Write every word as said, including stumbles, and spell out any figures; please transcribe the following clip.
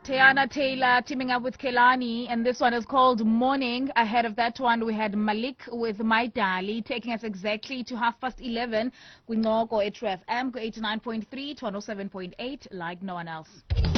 Teyana Taylor teaming up with Kelani, and this one is called Morning. Ahead of that one, we had Malik with My Dali, taking us exactly to half past eleven. Kwinoko at F M, eighty-nine point three to one oh seven point eight, like no one else.